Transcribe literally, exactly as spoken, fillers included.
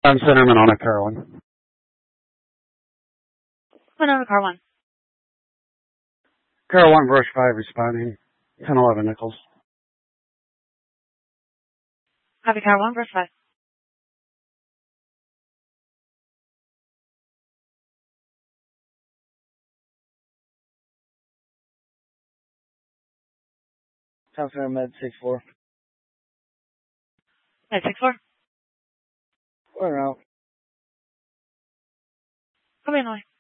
I'm Cinnamon on a car one. One on car one. Car one, brush five responding. ten eleven Nichols. Copy car one, brush five. Southern Med six four. Med six four. We're out. Copy Illinois.